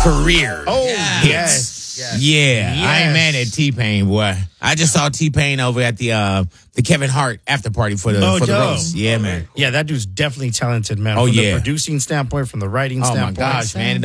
career. Oh, hits. yes. Yeah, I ain't mad Yes. at T-Pain, boy. I just saw T-Pain over at the Kevin Hart after party for the roast. Yeah, man. Yeah, that dude's definitely talented, man. Oh, from yeah. the producing standpoint, from the writing Oh, my standpoint. gosh, man.